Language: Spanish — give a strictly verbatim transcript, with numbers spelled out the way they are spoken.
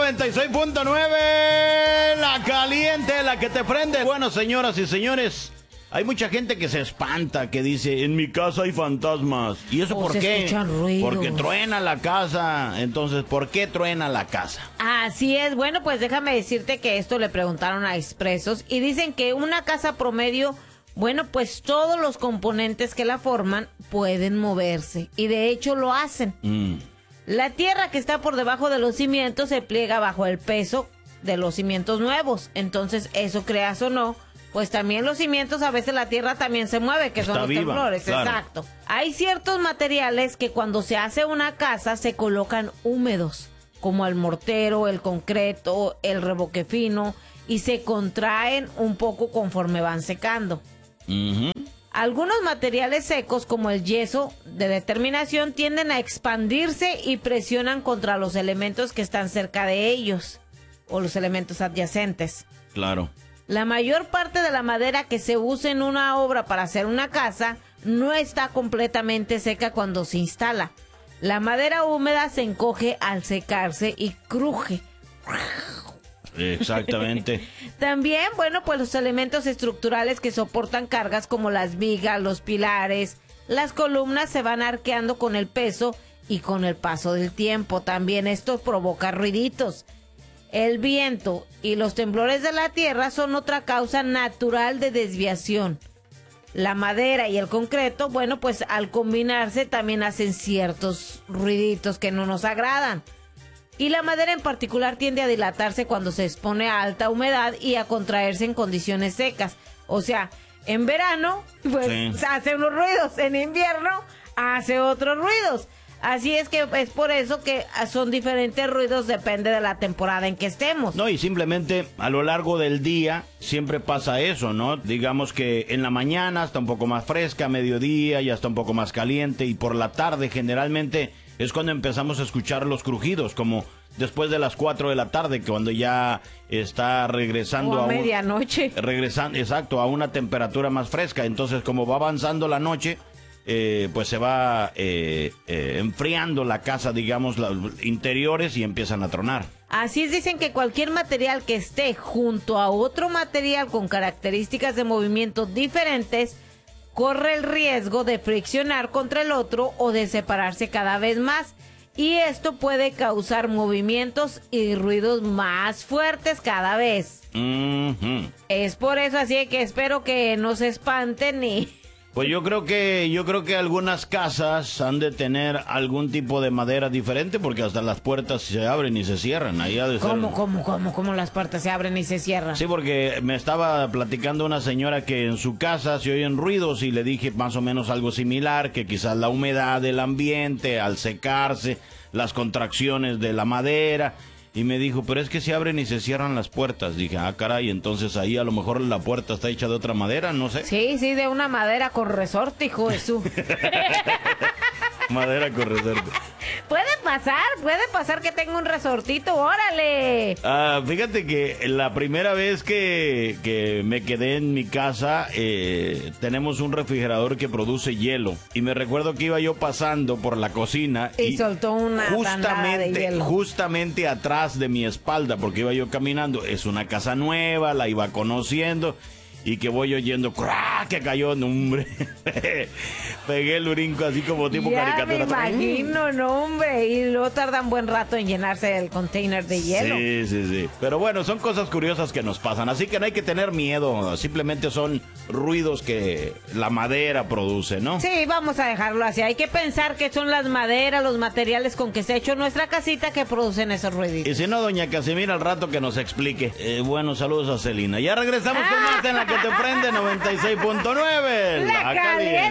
noventa y seis punto nueve, la caliente, la que te prende. Bueno, señoras y señores, hay mucha gente que se espanta, que dice, en mi casa hay fantasmas. ¿Y eso O por se qué? escuchan ruidos. Porque truena la casa. Entonces, ¿por qué truena la casa? Así es. Bueno, pues déjame decirte que esto le preguntaron a Expresos y dicen que una casa promedio, bueno, pues todos los componentes que la forman pueden moverse y de hecho lo hacen. Mm. La tierra que está por debajo de los cimientos se pliega bajo el peso de los cimientos nuevos. Entonces, eso creas o no, pues también los cimientos, a veces la tierra también se mueve, que Está son los viva, temblores. claro. Exacto. Hay ciertos materiales que cuando se hace una casa se colocan húmedos, como el mortero, el concreto, el revoque fino, y se contraen un poco conforme van secando. Uh-huh. Algunos materiales secos, como el yeso de determinación, tienden a expandirse y presionan contra los elementos que están cerca de ellos, o los elementos adyacentes. Claro. La mayor parte de la madera que se usa en una obra para hacer una casa no está completamente seca cuando se instala. La madera húmeda se encoge al secarse y cruje. Exactamente. También, bueno, pues los elementos estructurales que soportan cargas como las vigas, los pilares, las columnas se van arqueando con el peso y con el paso del tiempo. También esto provoca ruiditos. El viento y los temblores de la tierra son otra causa natural de desviación. La madera y el concreto, bueno, pues al combinarse también hacen ciertos ruiditos que no nos agradan. Y la madera en particular tiende a dilatarse cuando se expone a alta humedad y a contraerse en condiciones secas. O sea, en verano, pues Sí. hace unos ruidos, en invierno hace otros ruidos. Así es que es por eso que son diferentes ruidos, depende de la temporada en que estemos. No, y simplemente a lo largo del día siempre pasa eso, ¿no? Digamos que en la mañana está un poco más fresca, a mediodía ya está un poco más caliente, y por la tarde generalmente es cuando empezamos a escuchar los crujidos, como después de las cuatro de la tarde, que cuando ya está regresando O a un- medianoche. regresando, exacto, a una temperatura más fresca. Entonces, como va avanzando la noche, eh, pues se va eh, eh, enfriando la casa, digamos, los interiores, y empiezan a tronar. Así es, dicen que cualquier material que esté junto a otro material con características de movimiento diferentes corre el riesgo de friccionar contra el otro o de separarse cada vez más. Y esto puede causar movimientos y ruidos más fuertes cada vez. Ujú. Es por eso, así que espero que no se espanten y... Pues yo creo que yo creo que algunas casas han de tener algún tipo de madera diferente, porque hasta las puertas se abren y se cierran. Ahí ha de ser- ¿Cómo, cómo, cómo, cómo las puertas se abren y se cierran? Sí, porque me estaba platicando una señora que en su casa se oyen ruidos, y le dije más o menos algo similar, que quizás la humedad del ambiente al secarse, las contracciones de la madera, y me dijo, pero es que se abren y se cierran las puertas. Dije, ah, caray, entonces ahí a lo mejor la puerta está hecha de otra madera, no sé. Sí, sí, de una madera con resorte, hijo de su... Madera con resorte. Puede pasar, puede pasar que tenga un resortito, órale. Ah, fíjate que la primera vez que, que me quedé en mi casa, eh, tenemos un refrigerador que produce hielo. Y me recuerdo que iba yo pasando por la cocina Y soltó una bandada de justamente, hielo. justamente atrás de mi espalda, porque iba yo caminando. Es una casa nueva, la iba conociendo. Y que voy oyendo, ¡crack! Que cayó, no, hombre. Pegué el brinco así como tipo Ya caricatura. me imagino, no, hombre. Y luego tardan buen rato en llenarse el container de hielo. Sí, sí, sí. Pero bueno, son cosas curiosas que nos pasan. Así que no hay que tener miedo. Simplemente son ruidos que la madera produce, ¿no? Sí, vamos a dejarlo así. Hay que pensar que son las maderas, los materiales con que se ha hecho nuestra casita que producen esos ruiditos. Y si no, doña Casimira, al rato que nos explique. Eh, bueno, saludos a Celina. Ya regresamos con más en la que te prende noventa y seis punto nueve. La Caliente.